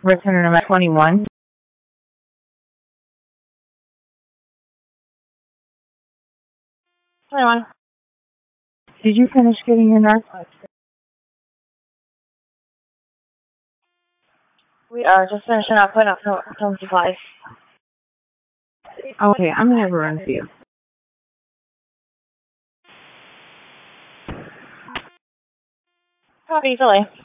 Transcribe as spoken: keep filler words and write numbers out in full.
Return number twenty-one. twenty-one. Did you finish getting your nurse? We are just finishing up putting up some, some supplies. Okay, I'm going to have a run for you. Copy, Philly.